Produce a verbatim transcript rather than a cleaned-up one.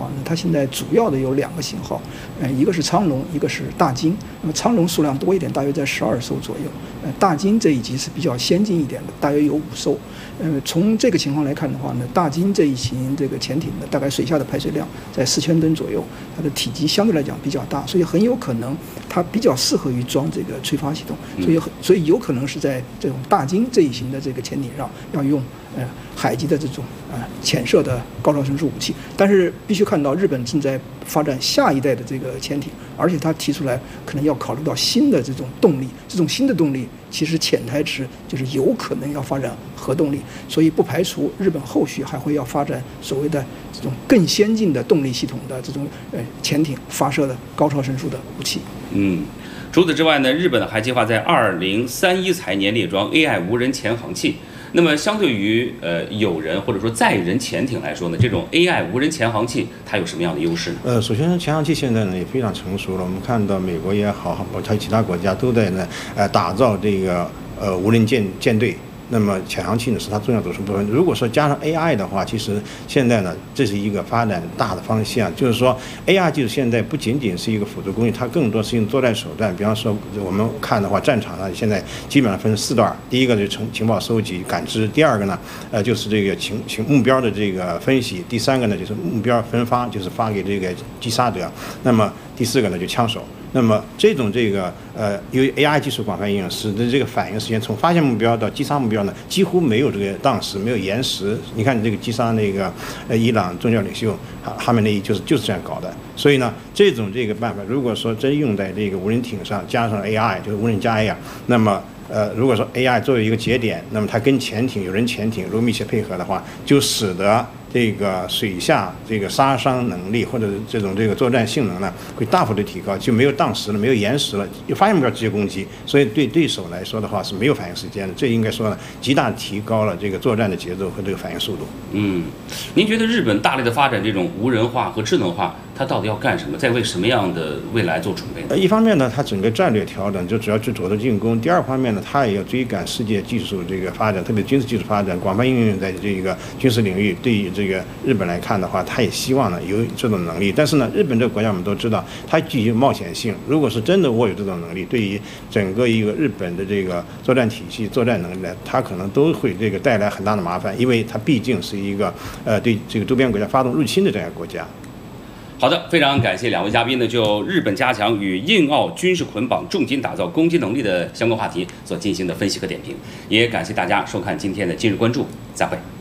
话呢，它现在主要的有两个型号，呃，一个是苍龙，一个是大金。那么苍龙数量多一点，大约在十二艘左右。呃，大金这一级是比较先进一点的，大约有五艘。呃，从这个情况来看的话呢，大金这一型这个潜艇呢，大概水下的排水量在四千吨左右，它的体积相对来讲比较大，所以很有可能它比较适合于装这个催发系统，所以所以有可能是在这种大金这一型的这个潜艇上要用呃海基的这种呃潜射的高超声速武器。但是必须看到日本正在发展下一代的这个潜艇，而且它提出来可能要考虑到新的这种动力，这种新的动力其实潜台词就是有可能要发展核动力，所以不排除日本后续还会要发展所谓的这种更先进的动力系统的这种呃潜艇发射的高超声速的武器。 嗯，除此之外呢，日本还计划在二零三一财年列装 A I 无人潜航器。那么，相对于呃有人或者说载人潜艇来说呢，这种 A I 无人潜航器它有什么样的优势呢？ 呃，首先潜航器现在呢也非常成熟了，我们看到美国也好，还有其他国家都在呢呃打造这个呃无人舰舰队。那么潜航器呢是它重要组成部分。如果说加上 A I 的话，其实现在呢这是一个发展大的方向，就是说 A I 技术现在不仅仅是一个辅助工具，它更多是用作战手段。比方说我们看的话，战场上现在基本上分四段，第一个就是情情报收集感知，第二个呢呃就是这个情情目标的这个分析，第三个呢就是目标分发，就是发给这个击杀者，那么第四个呢就枪手。那么这种这个呃，由于 A I 技术广泛应用，使得这个反应时间从发现目标到击杀目标呢，几乎没有这个当时没有延时。你看这个击杀那个呃伊朗宗教领袖哈哈梅内伊就是就是这样搞的。所以呢，这种这个办法，如果说真用在这个无人艇上，加上 A I， 就是无人加 A I， 那么呃，如果说 A I 作为一个节点，那么它跟潜艇有人潜艇如果密切配合的话，就使得这个水下这个杀伤能力或者这种这个作战性能呢，会大幅的提高，就没有当时了，没有延时了，就发现目标直接攻击，所以对对手来说的话是没有反应时间的，这应该说呢，极大提高了这个作战的节奏和这个反应速度。 嗯，您觉得日本大力的发展这种无人化和智能化，它到底要干什么？在为什么样的未来做准备呢？ 一方面呢，它整个战略调整就主要去主动进攻；第二方面呢，它也要追赶世界技术这个发展，特别军事技术发展广泛应用在这个军事领域。对于这个日本来看的话，它也希望呢有这种能力。但是呢，日本这个国家我们都知道，它具有冒险性。如果是真的握有这种能力，对于整个一个日本的这个作战体系、作战能力呢，它可能都会这个带来很大的麻烦，因为它毕竟是一个呃对这个周边国家发动入侵的这样一个国家。 好的，非常感谢两位嘉宾呢，就日本加强与印澳军事捆绑、重金打造攻击能力的相关话题所进行的分析和点评，也感谢大家收看今天的今日关注，再会。